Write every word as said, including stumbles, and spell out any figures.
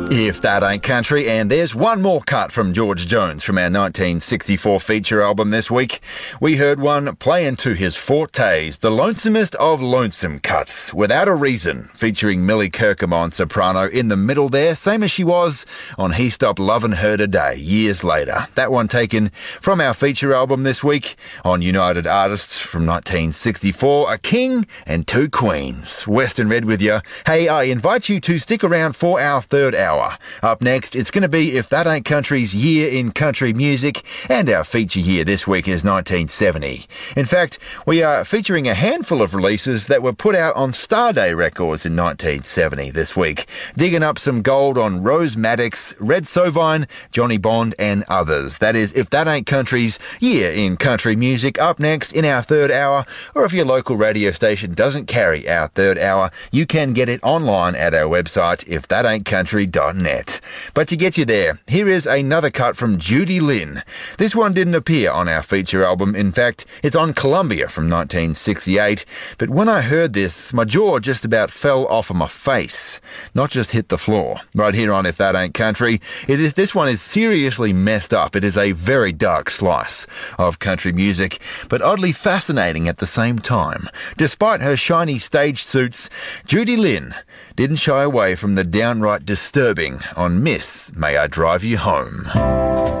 If That Ain't Country, and there's one more cut from George Jones from our nineteen sixty-four feature album this week. We heard one playing to his fortes, the lonesomest of lonesome cuts, Without a Reason, featuring Millie Kirkham on soprano in the middle there, same as she was on He Stopped Lovin' Her Today, years later. That one taken from our feature album this week on United Artists from nineteen sixty-four, A King and Two Queens. Western Red with you. Hey, I invite you to stick around for our third hour. Up next, it's going to be If That Ain't Country's Year in Country Music, and our feature year this week is nineteen seventy. In fact, we are featuring a handful of releases that were put out on Starday Records in nineteen seventy this week, digging up some gold on Rose Maddox, Red Sovine, Johnny Bond and others. That is If That Ain't Country's Year in Country Music, up next in our third hour, or if your local radio station doesn't carry our third hour, you can get it online at our website, if that ain't country dot net. But to get you there, here is another cut from Judy Lynn. This one didn't appear on our feature album. In fact, it's on Columbia from nineteen sixty-eight. But when I heard this, my jaw just about fell off of my face, not just hit the floor. Right here on If That Ain't Country, it is, this one is seriously messed up. It is a very dark slice of country music, but oddly fascinating at the same time. Despite her shiny stage suits, Judy Lynn didn't shy away from the downright disturbing on Miss May I Drive You Home.